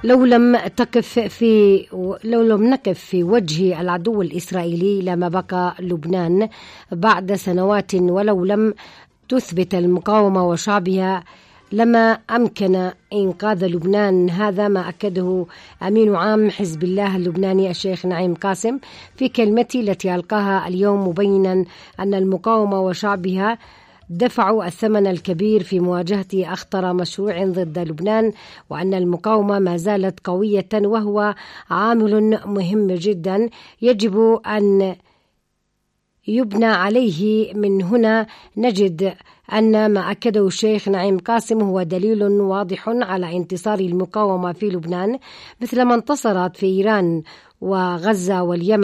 لو لم نقف في وجه العدو الإسرائيلي لما بقى لبنان بعد سنوات، ولو لم تثبت المقاومة وشعبها لما أمكن إنقاذ لبنان. هذا ما أكده أمين عام حزب الله اللبناني الشيخ نعيم قاسم في كلمته التي ألقاها اليوم، مبينا أن المقاومة وشعبها دفعوا الثمن الكبير في مواجهة أخطر مشروع ضد لبنان، وأن المقاومة ما زالت قوية وهو عامل مهم جدا يجب أن يبنى عليه. من هنا نجد أن ما أكده الشيخ نعيم قاسم هو دليل واضح على انتصار المقاومة في لبنان مثل ما انتصرت في إيران وغزة واليمن.